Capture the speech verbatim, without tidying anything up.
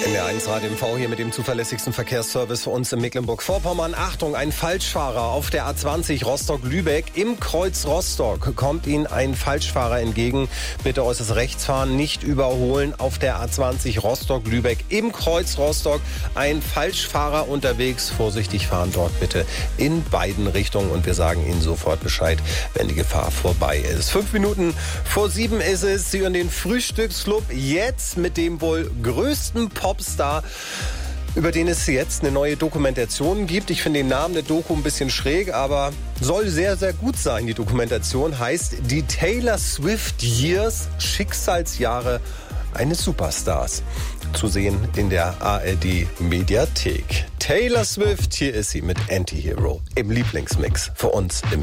N D R eins Radio M V hier mit dem zuverlässigsten Verkehrsservice für uns in Mecklenburg-Vorpommern. Achtung, ein Falschfahrer auf der A zwanzig Rostock-Lübeck. Im Kreuz Rostock kommt Ihnen ein Falschfahrer entgegen. Bitte äußerst rechts fahren, nicht überholen. Auf der A zwanzig Rostock-Lübeck im Kreuz Rostock ein Falschfahrer unterwegs. Vorsichtig fahren dort bitte in beiden Richtungen und wir sagen Ihnen sofort Bescheid, wenn die Gefahr vorbei ist. Fünf Minuten vor sieben ist es. Sie hören den Frühstücksclub jetzt mit dem wohl größten Popstar, über den es jetzt eine neue Dokumentation gibt. Ich finde den Namen der Doku ein bisschen schräg, aber soll sehr, sehr gut sein. Die Dokumentation heißt die Taylor Swift Years, Schicksalsjahre eines Superstars. Zu sehen in der A R D Mediathek. Taylor Swift, hier ist sie mit Anti-Hero im Lieblingsmix für uns im